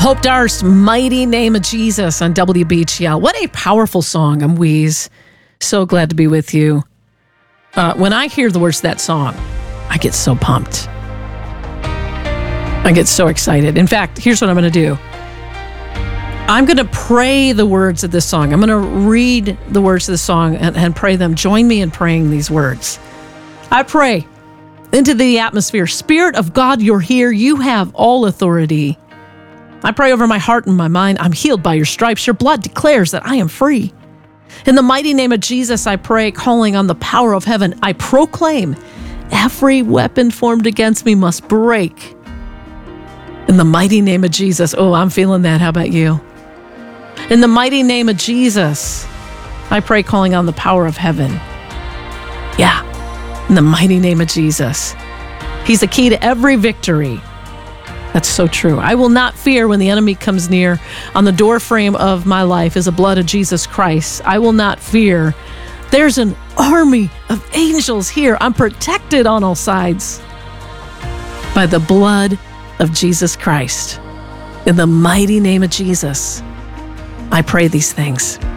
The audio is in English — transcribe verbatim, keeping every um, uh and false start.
Hope Darst, Mighty Name of Jesus on W B G L. What a powerful song. I'm Wheeze. So glad to be with you. Uh, when I hear the words to that song, I get so pumped. I get so excited. In fact, here's what I'm going to do. I'm going to pray the words of this song. I'm going to read the words of the song and, and pray them. Join me in praying these words. I pray into the atmosphere. Spirit of God, you're here. You have all authority. I pray over my heart and my mind. I'm healed by your stripes. Your blood declares that I am free. In the mighty name of Jesus, I pray, calling on the power of heaven, I proclaim every weapon formed against me must break. In the mighty name of Jesus. Oh, I'm feeling that. How about you? In the mighty name of Jesus, I pray, calling on the power of heaven. Yeah, in the mighty name of Jesus. He's the key to every victory. That's so true. I will not fear when the enemy comes near. On the doorframe of my life is the blood of Jesus Christ. I will not fear. There's an army of angels here. I'm protected on all sides by the blood of Jesus Christ. In the mighty name of Jesus, I pray these things.